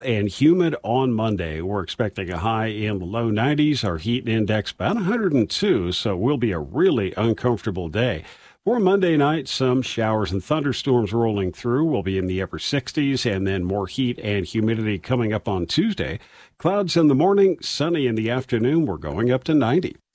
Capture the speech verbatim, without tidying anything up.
and humid on Monday. We're expecting a high in the low nineties. Our heat index about one hundred two, so it will be a really uncomfortable day. For Monday night, some showers and thunderstorms rolling through. We'll be in the upper sixties, and then more heat and humidity coming up on Tuesday. Clouds in the morning, sunny in the afternoon. We're going up to ninety.